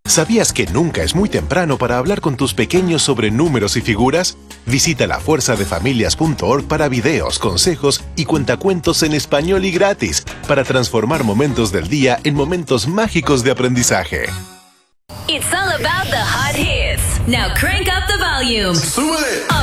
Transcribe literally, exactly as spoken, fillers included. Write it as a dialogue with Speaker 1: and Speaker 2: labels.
Speaker 1: ¿Sabías que nunca es muy temprano para hablar con tus pequeños sobre números y figuras? Visita la fuerza de familias punto org para videos, consejos y cuentacuentos en español y gratis para transformar momentos del día en momentos mágicos de aprendizaje.
Speaker 2: It's all about the hot hits. Now crank up the volume.
Speaker 3: ¡Súbele!